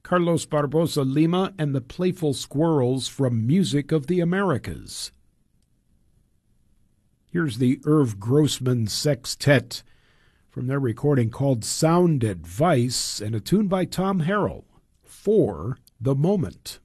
Carlos Barbosa Lima and the Playful Squirrels from Music of the Americas. Here's the Irv Grossman Sextet from their recording called Sound Advice and a tune by Tom Harrell, For the Moment.